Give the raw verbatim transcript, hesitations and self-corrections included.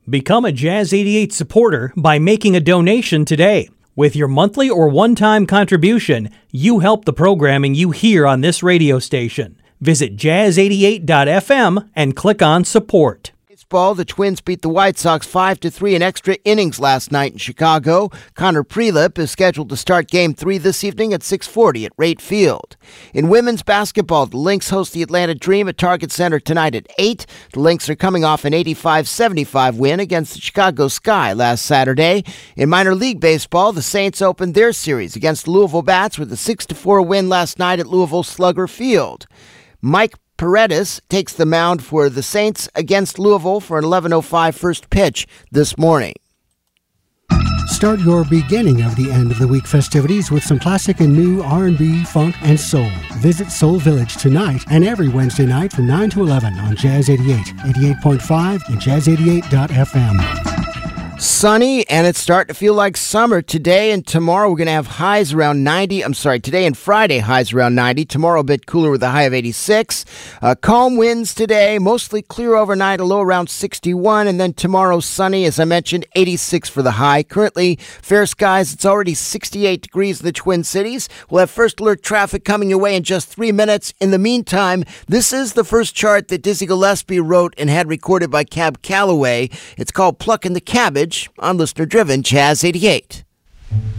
Become a Jazz eighty-eight supporter by making a donation today. With your monthly or one-time contribution, you help the programming you hear on this radio station. Visit jazz eighty-eight dot f m and click on support. Baseball, the Twins beat the White Sox five to three in extra innings last night in Chicago. Connor Prelip is scheduled to start Game three this evening at six forty at Rate Field. In women's basketball, the Lynx host the Atlanta Dream at Target Center tonight at eight. The Lynx are coming off an eighty-five seventy-five win against the Chicago Sky last Saturday. In minor league baseball, the Saints opened their series against the Louisville Bats with a six to four win last night at Louisville Slugger Field. Mike Paredes takes the mound for the Saints against Louisville for an eleven oh five first pitch this morning. Start your beginning of the end of the week festivities with some classic and new R and B, funk, and soul. Visit Soul Village tonight and every Wednesday night from nine to eleven on Jazz eighty-eight, eighty-eight point five, and jazz eighty-eight dot f m. Sunny, and it's starting to feel like summer. Today and tomorrow, we're going to have highs around ninety. I'm sorry, today and Friday, highs around ninety. Tomorrow, a bit cooler with a high of eighty-six. Uh, calm winds today, mostly clear overnight, a low around sixty-one. And then tomorrow, sunny, as I mentioned, eighty-six for the high. Currently, fair skies. It's already sixty-eight degrees in the Twin Cities. We'll have first alert traffic coming your way in just three minutes. In the meantime, this is the first chart that Dizzy Gillespie wrote and had recorded by Cab Calloway. It's called Plucking the Cabbage on listener-driven Jazz eighty-eight.